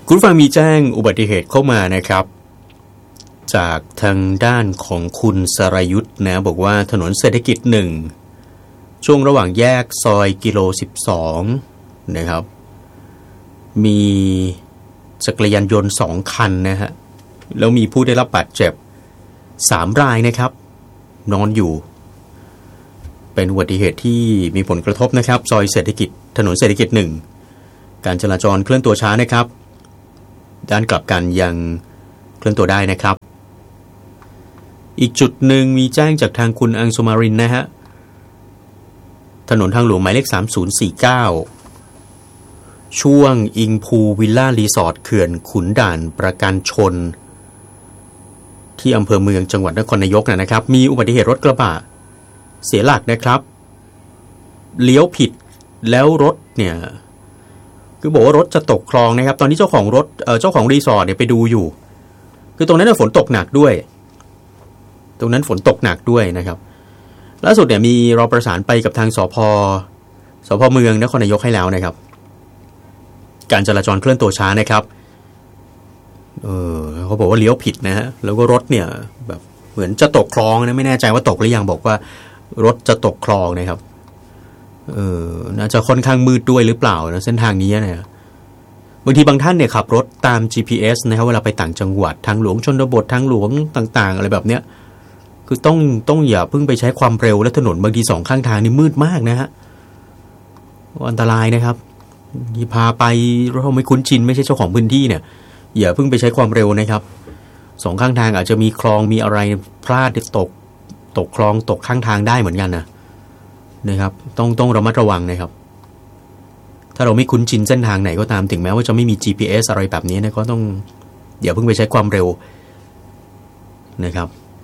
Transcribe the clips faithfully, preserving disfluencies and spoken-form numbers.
คุณฟังมีแจ้งอุบัติเหตุเข้ามานะครับจากทางด้านของคุณสรยุทธ์นะบอกว่าถนนเศรษฐกิจหนึ่งช่วงระหว่างแยกซอยกิโลสิบสองนะครับมีจักรยานยนต์สองคันนะฮะแล้วมีผู้ได้รับบาดเจ็บสามรายนะครับนอนอยู่เป็นอุบัติเหตุที่มีผลกระทบนะครับซอยเศรษฐกิจถนนเศรษฐกิจหนึ่งการจราจรเคลื่อนตัวช้านะครับด้านกลับกันยังเคลื่อนตัวได้นะครับอีกจุดหนึ่งมีแจ้งจากทางคุณอังสุมารินนะฮะถนนทางหลวงหมายเลขสามศูนย์สี่เก้าช่วงอิงพูวิลล่ารีสอร์ทเขื่อนขุนด่านประการชนที่อำเภอเมืองจังหวัดนครนายกนะครับมีอุบัติเหตุรถกระบะเสียหลักนะครับเลี้ยวผิดแล้วรถเนี่ยคือบอกว่ารถจะตกคลองนะครับตอนนี้เจ้าของรถเอ่อเจ้าของรีสอร์ทเนี่ยไปดูอยู่คือตรงนั้นน่ะฝนตกหนักด้วยตรงนั้นฝนตกหนักด้วยนะครับล่าสุดเนี่ยมีเราประสานไปกับทางสพสพเมืองนครนายกให้แล้วนะครับการจราจรเคลื่อนตัวช้านะครับเออเขาบอกว่าเลี้ยวผิดนะฮะแล้วก็รถเนี่ยแบบเหมือนจะตกคลองนะไม่แน่ใจว่าตกหรือยังบอกว่ารถจะตกคลองนะครับเออน่าจะค่อนข้างมืดด้วยหรือเปล่านะเส้นทางนี้เนี่ยบางทีบางท่านเนี่ยขับรถตาม จี พี เอส นะครับเวลาไปต่างจังหวัดทางหลวงชนบททางหลวงต่างๆอะไรแบบเนี้ยคือต้องต้องอย่าเพิ่งไปใช้ความเร็วและถนนบางทีสองข้างทางนี่มืดมากนะฮะอันตรายนะครับที่พาไปเราไม่คุ้นชินไม่ใช่เจ้าของพื้นที่เนี่ยอย่าเพิ่งไปใช้ความเร็วนะครับสองข้างทางอาจจะมีคลองมีอะไรพลาดตกตกคลองตกข้างทางได้เหมือนกันนะนะครับต้องต้องระมัดระวังนะครับถ้าเราไม่คุ้นชินเส้นทางไหนก็ตามถึงแม้ว่าจะไม่มี จี พี เอส อะไรแบบนี้นะก็ต้องอย่าเพิ่งไปใช้ความเร็วนะครับ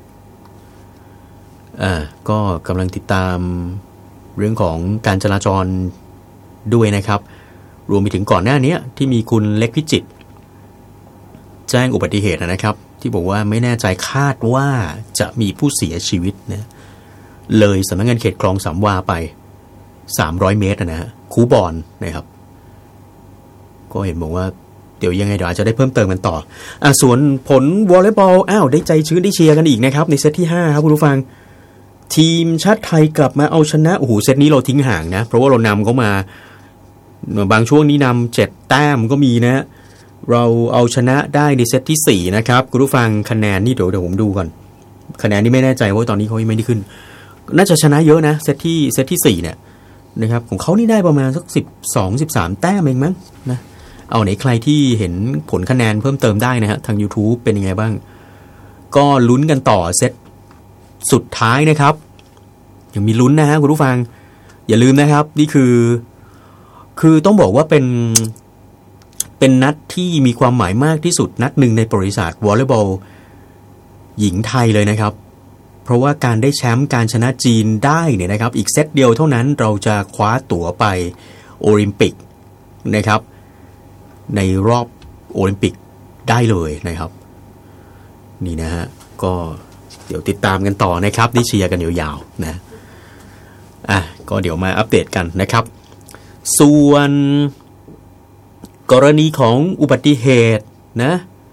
อ่าก็กำลังติดตามเรื่องของการจราจรด้วยนะครับรวมไปถึงก่อนหน้านี้ที่มีคุณเล็กพิจิตรแจ้งอุบัติเหตุนะครับที่บอกว่าไม่แน่ใจคาดว่าจะมีผู้เสียชีวิตนะเลยสำนักงานเขตคลองสามวาไปสามร้อยเมตรนะฮะคูบอนนะครับก็เห็นบอกว่าเดี๋ยวยังไงเดี๋ยวอาจจะได้เพิ่มเติมกันต่ออ่ะส่วนผลวอลเลย์บอลอ้าวได้ใจชื้นได้เชียร์กันอีกนะครับในเซตที่ห้าครับคุณผู้ฟังทีมชาติไทยกลับมาเอาชนะโอ้โหเซตนี้เราทิ้งห่างนะเพราะว่าเรานำเข้ามาบางช่วงนี้นำเจ็ดแต้มก็มีนะเราเอาชนะได้ในเซตที่สี่นะครับคุณผู้ฟังคะแนนนี่เดี๋ยวเดี๋ยวผมดูก่อนคะแนนนี่ไม่แน่ใจว่าตอนนี้เขายังไม่ได้ขึ้นน่าจะชนะเยอะนะเซตที่เซตที่สี่เนี่ยนะครับของเขานี่ได้ประมาณสักสิบสอง สิบสามแต้มเองมั้งนะเอาไหนใครที่เห็นผลคะแนนเพิ่มเติมได้นะฮะทาง YouTube เป็นยังไงบ้างก็ลุ้นกันต่อเซตสุดท้ายนะครับยังมีลุ้นนะฮะคุณผู้ฟังอย่าลืมนะครับนี่คือคือต้องบอกว่าเป็นเป็นนัดที่มีความหมายมากที่สุดนัดหนึ่งในประวัติศาสตร์วอลเลย์บอลหญิงไทยเลยนะครับเพราะว่าการได้แชมป์การชนะจีนได้เนี่ยนะครับอีกเซตเดียวเท่านั้นเราจะคว้าตั๋วไปโอลิมปิกนะครับในรอบโอลิมปิกได้เลยนะครับนี่นะฮะก็เดี๋ยวติดตามกันต่อนะครับได้เชียร์กันยาวๆนะอ่ะก็เดี๋ยวมาอัปเดตกันนะครับส่วนกรณีของอุบัติเหตุนะ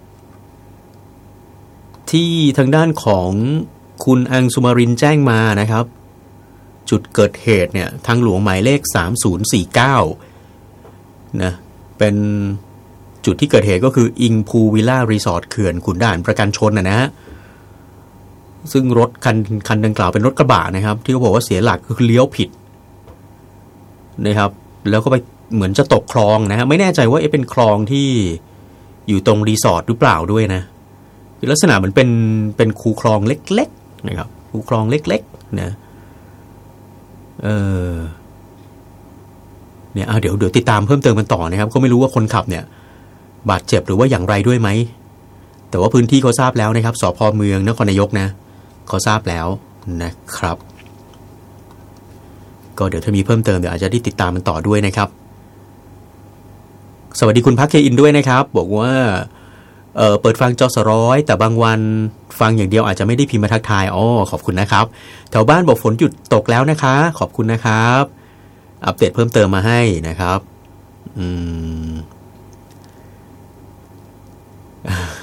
ที่ทางด้านของคุณอังสุมารินแจ้งมานะครับจุดเกิดเหตุเนี่ยทางหลวงหมายเลขสามศูนย์สี่เก้านะเป็นจุดที่เกิดเหตุก็คืออิงพูวิลล่ารีสอร์ทเขื่อนขุนด่านประการชนนะนะซึ่งรถคันคันดังกล่าวเป็นรถกระบะนะครับที่เขาบอกว่าเสียหลักคือเลี้ยวผิดนะครับแล้วก็ไปเหมือนจะตกคลองนะฮะไม่แน่ใจว่าเอ๊ะเป็นคลองที่อยู่ตรงรีสอร์ทหรือเปล่าด้วยนะลักษณะเหมือนเป็นเป็นคูคลองเล็กๆนะครับคูคลองเล็กๆนะเออเนี่ยเอาเดี๋ยวเดี๋ยวติดตามเพิ่มเติมกันต่อนะครับก็ไม่รู้ว่าคนขับเนี่ยบาดเจ็บหรือว่าอย่างไรด้วยไหมแต่ว่าพื้นที่เขาทราบแล้วนะครับสภ.เมืองนครนายกนะเขาทราบแล้วนะครับก็เดี๋ยวถ้ามีเพิ่มเติมเดี๋ยวอาจจะได้ติดตามมันต่อด้วยนะครับสวัสดีคุณพักเคอินด้วยนะครับบอกว่าเอ่อเปิดฟังจสร้อยแต่บางวันฟังอย่างเดียวอาจจะไม่ได้พิมพ์มาทักทายอ๋อขอบคุณนะครับแถวบ้านบอกฝนหยุดตกแล้วนะคะขอบคุณนะครับอัปเดตเพิ่มเติมมาให้นะครับอืม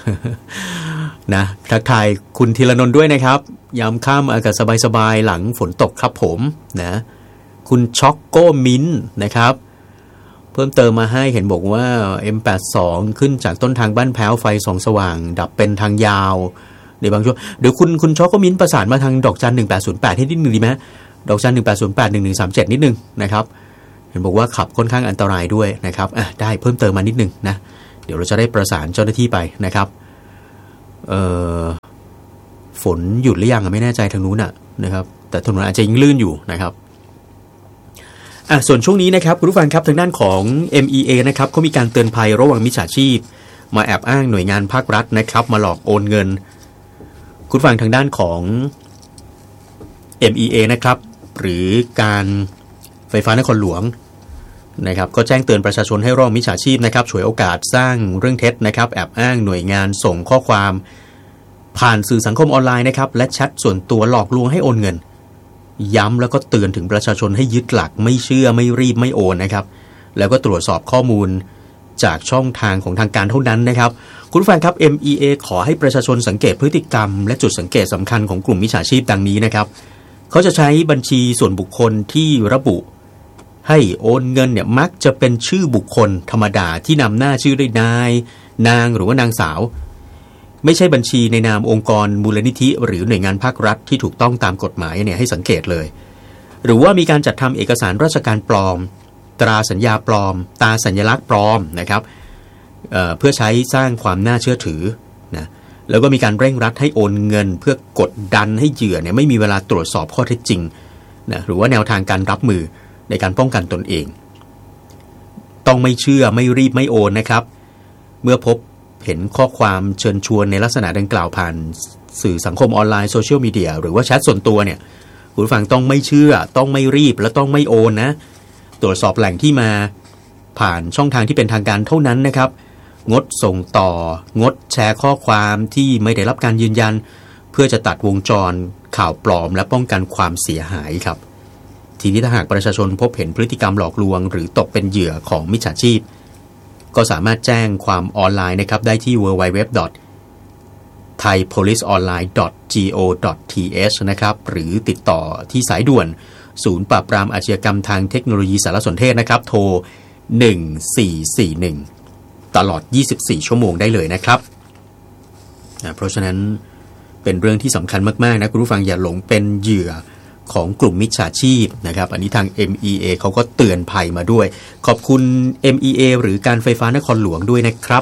นะทักทายคุณธีรนนท์ด้วยนะครับยามค่ำอากาศสบายๆหลังฝนตกครับผมนะคุณช็อกโกมิ้นนะครับเพิ่มเติมมาให้เห็นบอกว่า เอ็ม แปดสิบสอง ขึ้นจากต้นทางบ้านแพ้วไฟส่องสว่างดับเป็นทางยาวในบางช่วงเดี๋ยวคุณคุณช็อกโกมิ้นประสานมาทางดอกจันหนึ่งแปดศูนย์แปดให้นิดนึงดีไหมดอกจันหนึ่งแปดศูนย์แปด หนึ่งหนึ่งสามเจ็ดนิดนึงนะครับเห็นบอกว่าขับค่อนข้างอันตรายด้วยนะครับอ่ะได้เพิ่มเติมมานิดนึงนะเดี๋ยวเราจะได้ประสานเจ้าหน้าที่ไปนะครับเอ่อฝนหยุดหรือยังไม่แน่ใจทางนู้นน่ะนะครับแต่ถนนอาจจะยังลื่นอยู่นะครับอ่ะส่วนช่วงนี้นะครับคุณผู้ฟังครับทางด้านของ เอ็ม อี เอ นะครับเขามีการเตือนภัยระหว่างมิจฉาชีพมาแอบอ้างหน่วยงานภาครัฐนะครับมาหลอกโอนเงินคุณผู้ฟังทางด้านของ เอ็ม อี เอ นะครับหรือการไฟฟ้านครหลวงนะครับก็แจ้งเตือนประชาชนให้ระวังมิจฉาชีพนะครับฉวยโอกาสสร้างเรื่องเท็จนะครับแอบอ้างหน่วยงานส่งข้อความผ่านสื่อสังคมออนไลน์นะครับและแชทส่วนตัวหลอกลวงให้โอนเงินย้ำแล้วก็เตือนถึงประชาชนให้ยึดหลักไม่เชื่อไม่รีบไม่โอนนะครับแล้วก็ตรวจสอบข้อมูลจากช่องทางของทางการเท่านั้นนะครับคุณผู้ฟังครับ เอ็ม อี เอ ขอให้ประชาชนสังเกตพฤติกรรมและจุดสังเกตสำคัญของกลุ่มมิจฉาชีพดังนี้นะครับเขาจะใช้บัญชีส่วนบุคคลที่ระบุให้โอนเงินเนี่ยมักจะเป็นชื่อบุคคลธรรมดาที่นำหน้าชื่อด้วยนายนางหรือว่านางสาวไม่ใช่บัญชีในนามองค์กรมูลนิธิหรือหน่วยงานภาครัฐที่ถูกต้องตามกฎหมายเนี่ยให้สังเกตเลยหรือว่ามีการจัดทำเอกสารราชการปลอมตราสัญญาปลอมตราสัญลักษณ์ปลอมนะครับ เอ่อ เพื่อใช้สร้างความน่าเชื่อถือนะแล้วก็มีการเร่งรัดให้โอนเงินเพื่อกดดันให้เหยื่อเนี่ยไม่มีเวลาตรวจสอบข้อเท็จจริงนะหรือว่าแนวทางการรับมือในการป้องกันตนเองต้องไม่เชื่อไม่รีบไม่โอนนะครับเมื่อพบเห็นข้อความเชิญชวนในลักษณะดังกล่าวผ่านสื่อสังคมออนไลน์โซเชียลมีเดียหรือว่าแชทส่วนตัวเนี่ยคุณผู้ฟังต้องไม่เชื่อต้องไม่รีบและต้องไม่โอนนะตรวจสอบแหล่งที่มาผ่านช่องทางที่เป็นทางการเท่านั้นนะครับงดส่งต่องดแชร์ข้อความที่ไม่ได้รับการยืนยันเพื่อจะตัดวงจรข่าวปลอมและป้องกันความเสียหายครับทีนี้ถ้าหากประชาชนพบเห็นพฤติกรรมหลอกลวงหรือตกเป็นเหยื่อของมิจฉาชีพก็สามารถแจ้งความออนไลน์นะครับได้ที่ ดับเบิลยู ดับเบิลยู ดับเบิลยู ดอท ไทยโพลิสออนไลน์ ดอท จี โอ ดอท ที เอช นะครับหรือติดต่อที่สายด่วนศูนย์ปราบปรามอาชญากรรมทางเทคโนโลยีสารสนเทศนะครับโทรหนึ่งสี่สี่หนึ่งตลอดยี่สิบสี่ชั่วโมงได้เลยนะครับนะเพราะฉะนั้นเป็นเรื่องที่สำคัญมากๆนะคุณผู้ฟังอย่าหลงเป็นเหยื่อของกลุ่มมิจฉาชีพนะครับอันนี้ทาง เอ็ม อี เอ เขาก็เตือนภัยมาด้วยขอบคุณ เอ็ม อี เอ หรือการไฟฟ้านครหลวงด้วยนะครับ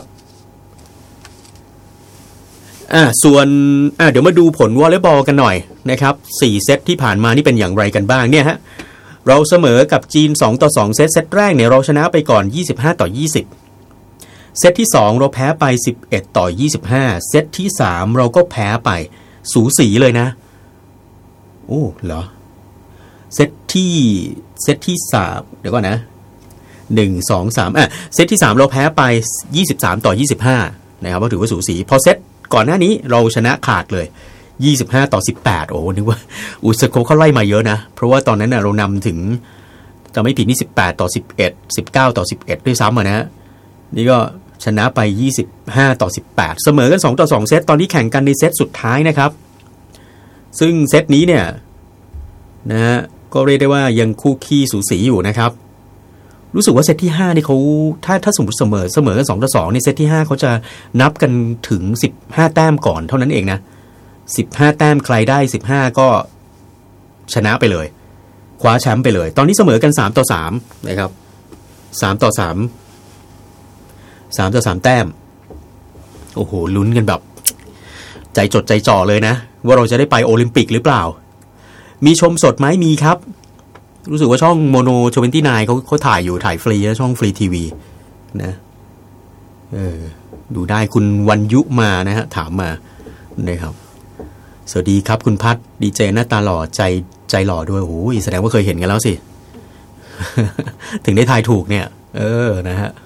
อ่าส่วนอ่าเดี๋ยวมาดูผลวอลเลย์บอลกันหน่อยนะครับสี่เซตที่ผ่านมานี่เป็นอย่างไรกันบ้างเนี่ยฮะเราเสมอกับจีนสองต่อสองเซตเซตแรกเนี่ยเราชนะไปก่อนยี่สิบห้าต่อยี่สิบเซตที่สองเราแพ้ไปสิบเอ็ดต่อยี่สิบห้าเซตที่สามเราก็แพ้ไปสูสีเลยนะโอ้เหรอเซตที่เซตที่สามเดี๋ยวก่อนนะหนึ่ง สอง สามอ่ะเซตที่สามเราแพ้ไปยี่สิบสามต่อยี่สิบห้านะครับก็ถือว่าสูสีพอเซตก่อนหน้านี้เราชนะขาดเลยยี่สิบห้าต่อสิบแปดโอ้นึกว่าอุสโกเขาไล่มาเยอะนะเพราะว่าตอนนั้นน่ะเรานำถึงจะไม่ผิดนี่สิบแปดต่อสิบเอ็ด สิบเก้าต่อสิบเอ็ดด้วยซ้ำอ่ะนะนี่ก็ชนะไปยี่สิบห้าต่อสิบแปดเสมอกันสองต่อสองเซตตอนนี้แข่งกันในเซตสุดท้ายนะครับซึ่งเซตนี้เนี่ยนะฮะก็เรียกได้ว่ายังคู่ขี้สูสีอยู่นะครับรู้สึกว่าเซตที่ห้านี่เขาถ้าถ้าสมมุติเสมอเสมอกันสองต่อสองในเซตที่ห้าเขาจะนับกันถึงสิบห้าแต้มก่อนเท่านั้นเองนะสิบห้าแต้มใครได้สิบห้าก็ชนะไปเลยคว้าแชมป์ไปเลยตอนนี้เสมอกันสามต่อสามนะครับสามต่อสาม สามต่อสามแต้มโอ้โหลุ้นกันแบบใจจดใจจ่อเลยนะว่าเราจะได้ไปโอลิมปิกหรือเปล่ามีชมสดไหมมีครับรู้สึกว่าช่องโมโนยี่สิบเก้าเขาเขาถ่ายอยู่ถ่ายฟรีนะช่องฟรีทีวีนะเออดูได้คุณวันยุมานะฮะถามมานะครับสวัสดีครับคุณพัฒดีเจหน้าตาหล่อใจใจหล่อด้วยโอ้ยแสดงว่าเคยเห็นกันแล้วสิ ถึงได้ทายถูกเนี่ยเออนะฮะ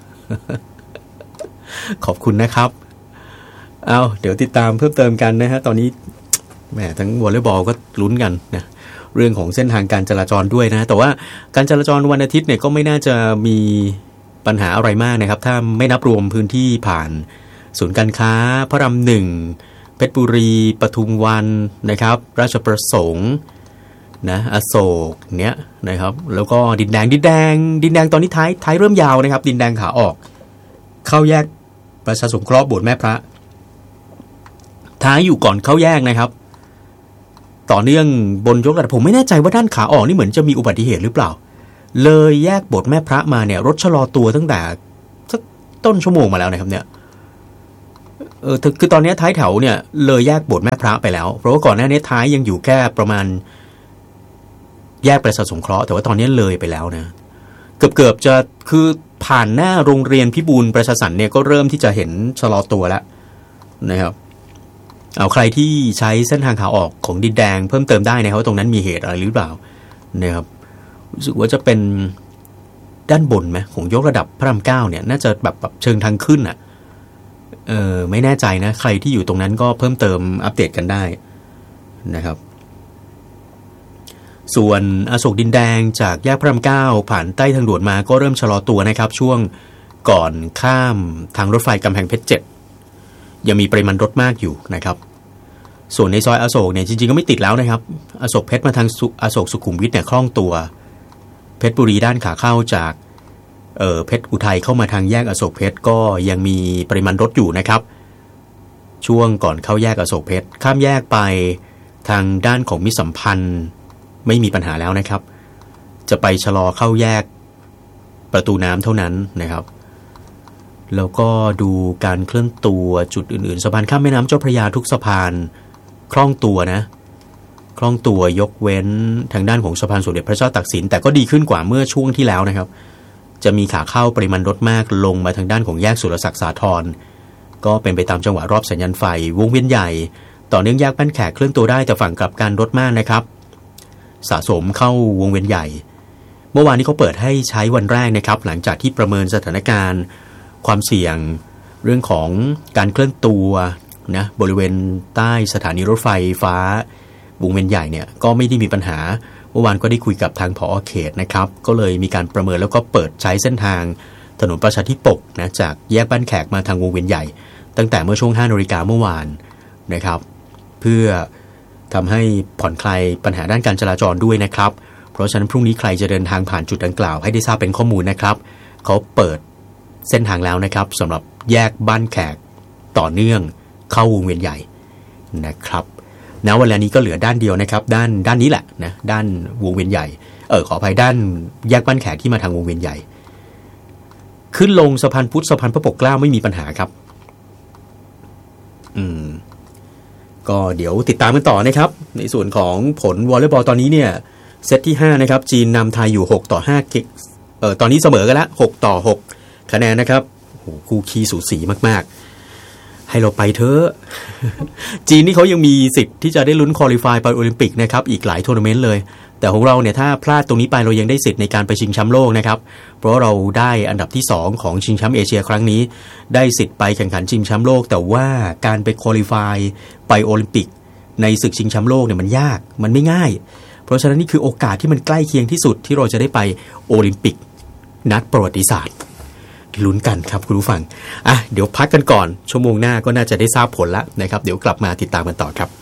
ขอบคุณนะครับเอาเดี๋ยวติดตามเพิ่มเติมกันนะฮะตอนนี้แหมทั้งวอลเลย์บอลก็ลุ้นกันนะเรื่องของเส้นทางการจราจรด้วยนะแต่ว่าการจราจรวันอาทิตย์เนี่ยก็ไม่น่าจะมีปัญหาอะไรมากนะครับถ้าไม่นับรวมพื้นที่ผ่านศูนย์การค้าพระรามหนึ่งเพชรบุรีปทุมวันนะครับราชประสงค์นะอโศกเนี้ยนะครับแล้วก็ดินแดงดินแดงดินแดงตอนนี้ท้ายท้ายเริ่มยาวนะครับดินแดงขาออกเข้าแยกประชาสงเคราะห์โบสถ์แม่พระท้ายอยู่ก่อนเข้าแยกนะครับต่อเนื่องบนยกระดับผมไม่แน่ใจว่าด้านขาออกนี่เหมือนจะมีอุบัติเหตุหรือเปล่าเลยแยกโบสถ์แม่พระมาเนี่ยรถชะลอตัวตั้งแต่สักต้นชั่วโมงมาแล้วนะครับเนี่ยเออคือตอนนี้ท้ายแถวเนี่ยเลยแยกโบสถ์แม่พระไปแล้วเพราะว่าก่อนหน้านี้ท้ายยังอยู่แค่ประมาณแยกประชาสงเคราะห์แต่ว่าตอนนี้เลยไปแล้วนะเกือบๆจะคือผ่านหน้าโรงเรียนพิบูลประชาสรรค์เนี่ยก็เริ่มที่จะเห็นชะลอตัวแล้วนะครับเอาใครที่ใช้เส้นทางขาออกของดินแดงเพิ่มเติมได้นะครับว่าตรงนั้นมีเหตุอะไรหรือเปล่านะครับรู้สึกว่าจะเป็นด้านบนไหมของยกระดับพระรามเก้าเนี่ยน่าจะแบบแบบเชิงทางขึ้นอ่ะเออไม่แน่ใจนะใครที่อยู่ตรงนั้นก็เพิ่มเติมอัปเดตกันได้นะครับส่วนอโศกดินแดงจากแยกพระรามเก้าผ่านใต้ทางด่วนมาก็เริ่มชะลอตัวนะครับช่วงก่อนข้ามทางรถไฟกำแพงเพชรเจ็ดยังมีปริมาณรถมากอยู่นะครับส่วนในซอยอโศกเนี่ยจริงๆก็ไม่ติดแล้วนะครับอโศกเพชรมาทางอโศกสุขุมวิทเนี่ยคล่องตัวเพชรบุรีด้านขาเข้าจากเอ่อเพชรอุทัยเข้ามาทางแยกอโศกเพชรก็ยังมีปริมาณรถอยู่นะครับช่วงก่อนเข้าแยกอโศกเพชรข้ามแยกไปทางด้านของมิตรสัมพันธ์ไม่มีปัญหาแล้วนะครับจะไปชะลอเข้าแยกประตูน้ำเท่านั้นนะครับแล้วก็ดูการเคลื่อนตัวจุดอื่นๆสะพานข้ามแม่น้ำเจ้าพระยาทุกสะพานคล่องตัวนะคล่องตัวยกเว้นทางด้านของสะพานสมเด็จพระเจ้าตากสินแต่ก็ดีขึ้นกว่าเมื่อช่วงที่แล้วนะครับจะมีขาเข้าปริมาณรถมากลงมาทางด้านของแยกสุรศักดิ์สาทรก็เป็นไปตามจังหวะรอบสัญญาณไฟวงเวียนใหญ่ต่อเนื่องแยกบ้านแขกเคลื่อนตัวได้แต่ฝั่งกลับกันรถมากนะครับสะสมเข้าวงเวียนใหญ่เมื่อวานนี้เขาเปิดให้ใช้วันแรกนะครับหลังจากที่ประเมินสถานการณ์ความเสี่ยงเรื่องของการเคลื่อนตัวนะบริเวณใต้สถานีรถไฟฟ้าวงเวียนใหญ่เนี่ยก็ไม่ได้มีปัญหาเมื่อวานก็ได้คุยกับทางผอ.เขตนะครับก็เลยมีการประเมินแล้วก็เปิดใช้เส้นทางถนนประชาธิปกนะจากแยกบ้านแขกมาทางวงเวียนใหญ่ตั้งแต่เมื่อช่วงห้านาฬิกาเมื่อวานนะครับเพื่อทำให้ผ่อนคลายปัญหาด้านการจราจรด้วยนะครับเพราะฉะนั้นพรุ่งนี้ใครจะเดินทางผ่านจุดดังกล่าวให้ได้ทราบเป็นข้อมูลนะครับเขาเปิดเส้นทางแล้วนะครับสำหรับแยกบ้านแขกต่อเนื่องเข้าวงเวียนใหญ่นะครับณเวลานี้ก็เหลือด้านเดียวนะครับด้านด้านนี้แหละนะด้านวงเวียนใหญ่เออขออภัยด้านแยกบ้านแขกที่มาทางวงเวียนใหญ่ขึ้นลงสะพานพุทธสะพานพระปกเกล้าไม่มีปัญหาครับอืมก็เดี๋ยวติดตามกันต่อนะครับในส่วนของผลวอลเลย์บอลตอนนี้เนี่ยเซตที่ห้านะครับจีนนำไทยอยู่หกต่อห้าเอ่อตอนนี้เสมอกันแล้วหกต่อหกคะแนนนะครับโอ้โหคู่ขี้สูสีมากๆให้เราไปเถอะ จีนนี่เขายังมีสิทธิ์ที่จะได้ลุ้นควอลิฟายไปโอลิมปิกนะครับอีกหลายทัวร์นาเมนต์เลยแต่ของเราเนี่ยถ้าพลาดตรงนี้ไปเรายังได้สิทธิ์ในการไปชิงแชมป์โลกนะครับเพราะเราได้อันดับที่สองของชิงแชมป์เอเชียครั้งนี้ได้สิทธิ์ไปแข่งขันชิงแชมป์โลกแต่ว่าการไปควอลิฟายไปโอลิมปิกในศึกชิงแชมป์โลกเนี่ยมันยากมันไม่ง่ายเพราะฉะนั้นนี่คือโอกาสที่มันใกล้เคียงที่สุดที่เราจะได้ไปโอลิมปิกนัดประวัติศาสตร์ลุ้นกันครับคุณผู้ฟังอ่ะเดี๋ยวพักกันก่อนชั่วโมงหน้าก็น่าจะได้ทราบผลแล้วนะครับเดี๋ยวกลับมาติดตามกันต่อครับ